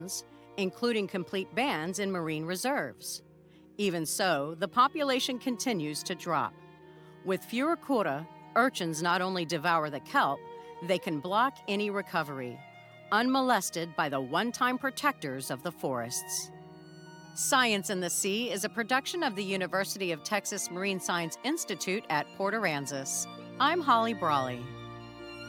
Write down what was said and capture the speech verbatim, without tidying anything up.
including complete bans in marine reserves. Even so, the population continues to drop. With fewer quota, urchins not only devour the kelp, they can block any recovery, unmolested by the one-time protectors of the forests. Science in the Sea is a production of the University of Texas Marine Science Institute at Port Aransas. I'm Holly Brawley.